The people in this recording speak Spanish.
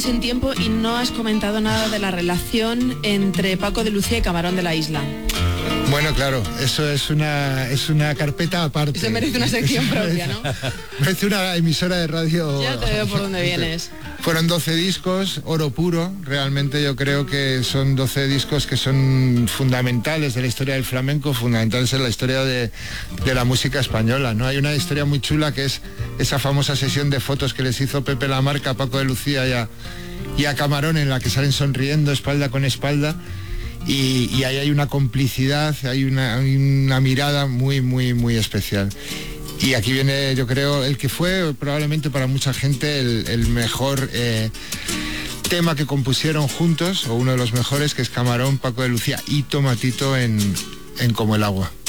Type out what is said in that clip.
Sin tiempo y no has comentado nada de la relación entre Paco de Lucía y Camarón de la Isla. Bueno, claro, eso es una carpeta aparte. Se merece una sección propia, ¿no? Merece una emisora de radio. Ya te veo por dónde vienes. Fueron 12 discos, oro puro. Realmente yo creo que son 12 discos que son fundamentales de la historia del flamenco, fundamentales en la historia de la música española, ¿no? Hay una historia muy chula que es esa famosa sesión de fotos que les hizo Pepe Lamarca a Paco de Lucía y a Camarón, en la que salen sonriendo espalda con espalda. Y ahí hay una complicidad, hay una mirada muy, muy, muy especial. Y aquí viene, yo creo, el que fue probablemente para mucha gente el mejor tema que compusieron juntos, o uno de los mejores, que es Camarón, Paco de Lucía y Tomatito en Como el agua.